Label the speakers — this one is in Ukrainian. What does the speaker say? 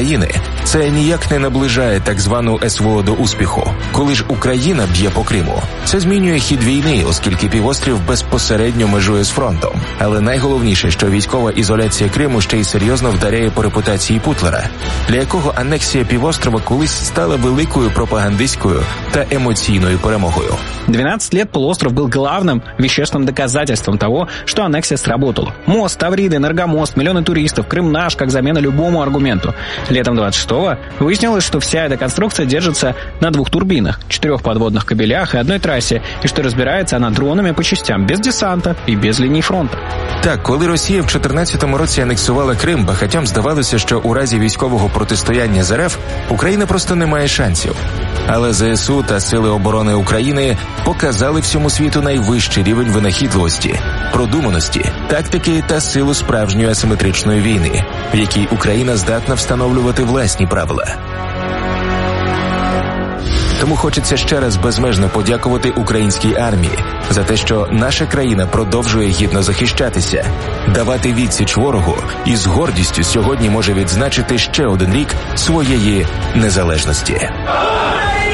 Speaker 1: України, це ніяк не наближає так звану СВО до успіху. Коли ж Україна б'є по Криму, це змінює хід війни, оскільки півострів безпосередньо межує з фронтом. Але найголовніше, що військова ізоляція Криму ще й серйозно вдаряє по репутації Путлера, для якого анексія півострова колись стала великою пропагандистською та емоційною перемогою.
Speaker 2: 12 лет полуостров был главным вещественным доказательством того, что аннексия сработала. Мост, Таврида, Энергомост, миллионы туристов, Крым наш, как замена любому аргументу. Летом 26-го выяснилось, что вся эта конструкция держится на 2 турбинах, 4 подводных кабелях и одной трассе, и что разбирается она дронами по частям, без десанта и без линии фронта.
Speaker 1: Так, коли Росія в 14-му році анексувала Крим, багатьом здавалося, що у разі військового протистояння з РФ Україна просто не має шансів. Але ЗСУ та Сили оборони України показали всьому світу найвищий рівень винахідливості, продуманості, тактики та силу справжньої асиметричної війни, в якій Україна здатна встановлювати власні правила. Тому хочеться ще раз безмежно подякувати українській армії за те, що наша країна продовжує гідно захищатися, давати відсіч ворогу і з гордістю сьогодні може відзначити ще один рік своєї незалежності.